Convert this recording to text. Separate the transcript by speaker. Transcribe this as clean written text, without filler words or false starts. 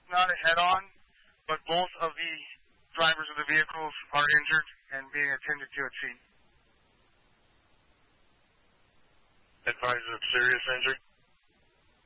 Speaker 1: not a head-on, but both of the drivers of the vehicles are injured and being attended to at scene.
Speaker 2: Advised of serious injury?